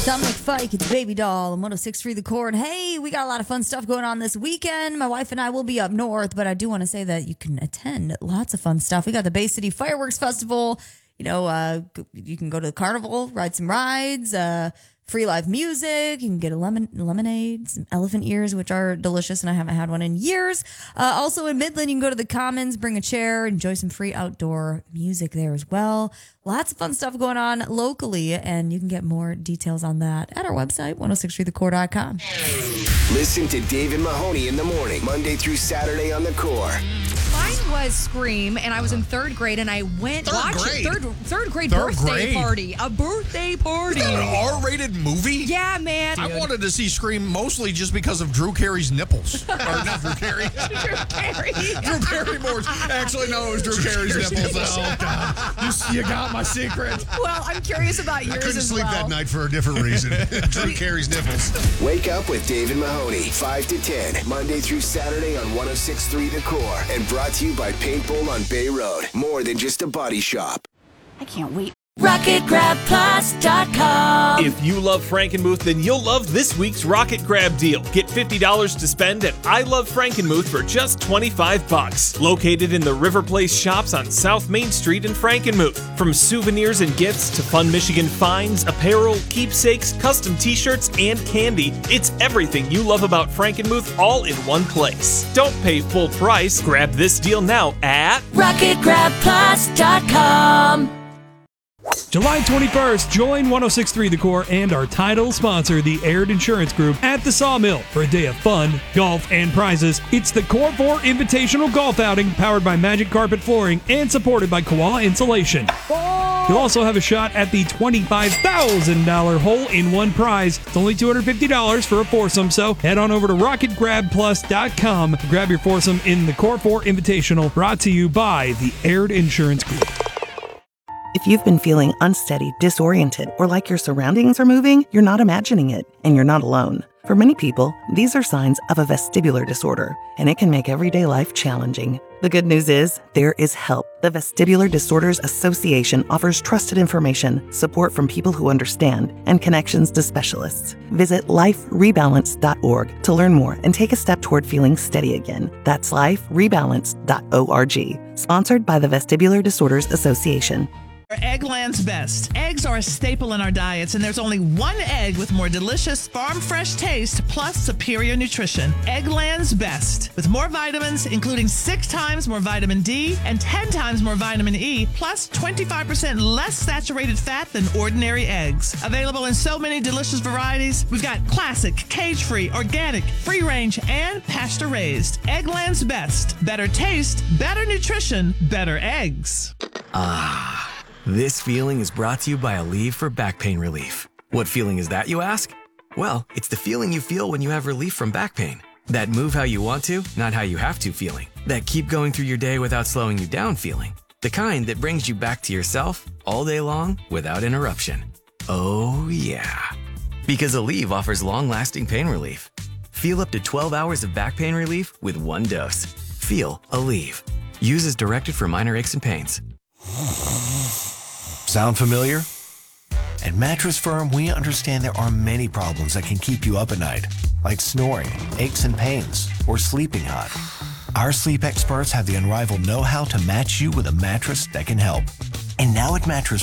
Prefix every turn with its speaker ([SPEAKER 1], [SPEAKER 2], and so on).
[SPEAKER 1] Dominic Fike, it's Baby Doll on 106.3 The Core. And hey, we got a lot of fun stuff going on this weekend. My wife and I will be up north, but I do want to say that you can attend lots of fun stuff. We got the Bay City Fireworks Festival. You can go to the carnival, ride some rides, free live music. You can get a lemonade, some elephant ears, which are delicious, and I haven't had one in years. Also in Midland, you can go to the Commons, bring a chair, enjoy some free outdoor music there as well. Lots of fun stuff going on locally, and you can get more details on that at our website, 1063thecore.com.
[SPEAKER 2] Listen to David Mahoney in the morning, Monday through Saturday on The Core.
[SPEAKER 3] Mine was Scream, and I was in third grade, and I went watching third grade birthday party. A birthday party.
[SPEAKER 4] Is that an R-rated movie?
[SPEAKER 3] Yeah, man.
[SPEAKER 4] I wanted to see Scream mostly just because of Drew Carey's nipples. Or not Drew Carey.
[SPEAKER 3] Drew Carey.
[SPEAKER 4] Drew Barrymore's. Actually, no, it was Drew Carey's nipples. Oh, God. You got my secret.
[SPEAKER 3] Well, I'm curious about yours as well.
[SPEAKER 5] I couldn't sleep that night for a different reason. Drew Carey's nipples.
[SPEAKER 2] Wake up with David Mahoney, 5 to 10, Monday through Saturday on 106.3 The Core. And brought to you by Paintball on Bay Road. More than just a body shop.
[SPEAKER 6] I can't wait.
[SPEAKER 7] RocketGrabPlus.com.
[SPEAKER 8] If you love Frankenmuth, then you'll love this week's Rocket Grab deal. Get $50 to spend at I Love Frankenmuth for just $25. Located in the River Place shops on South Main Street in Frankenmuth. From souvenirs and gifts to fun Michigan finds, apparel, keepsakes, custom t-shirts, and candy, it's everything you love about Frankenmuth all in one place. Don't pay full price. Grab this deal now at
[SPEAKER 7] RocketGrabPlus.com.
[SPEAKER 9] July 21st, join 106.3 The Core and our title sponsor, the Aird Insurance Group, at the Sawmill for a day of fun, golf, and prizes. It's the Core 4 Invitational Golf Outing, powered by Magic Carpet Flooring and supported by Koala Insulation. You'll also have a shot at the $25,000 hole-in-one prize. It's only $250 for a foursome, so head on over to RocketGrabPlus.com to grab your foursome in the Core 4 Invitational, brought to you by the Aird Insurance Group.
[SPEAKER 10] If you've been feeling unsteady, disoriented, or like your surroundings are moving, you're not imagining it, and you're not alone. For many people, these are signs of a vestibular disorder, and it can make everyday life challenging. The good news is, there is help. The Vestibular Disorders Association offers trusted information, support from people who understand, and connections to specialists. Visit liferebalance.org to learn more and take a step toward feeling steady again. That's liferebalance.org. Sponsored by the Vestibular Disorders Association.
[SPEAKER 11] Eggland's Best. Eggs are a staple in our diets, and there's only one egg with more delicious farm-fresh taste plus superior nutrition. Eggland's Best. With more vitamins, including 6 times more vitamin D and 10 times more vitamin E, plus 25% less saturated fat than ordinary eggs. Available in so many delicious varieties. We've got classic, cage-free, organic, free-range, and pasture-raised. Eggland's Best. Better taste, better nutrition, better eggs.
[SPEAKER 12] This feeling is brought to you by Aleve for back pain relief. What feeling is that, you ask? Well, it's the feeling you feel when you have relief from back pain. That move how you want to, not how you have to feeling. That keep going through your day without slowing you down feeling. The kind that brings you back to yourself all day long without interruption. Oh yeah. Because Aleve offers long-lasting pain relief. Feel up to 12 hours of back pain relief with one dose. Feel Aleve. Use as directed for minor aches and pains.
[SPEAKER 5] Sound familiar? At Mattress Firm, we understand there are many problems that can keep you up at night, like snoring, aches and pains, or sleeping hot. Our sleep experts have the unrivaled know-how to match you with a mattress that can help. And now at Mattress